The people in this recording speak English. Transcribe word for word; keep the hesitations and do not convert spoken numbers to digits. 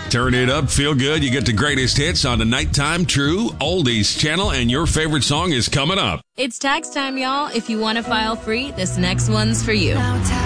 Turn it up, feel good. You get the greatest hits on the Nighttime True Oldies channel, and your favorite song is coming up. It's tax time, y'all. If you want to file free, this next one's for you.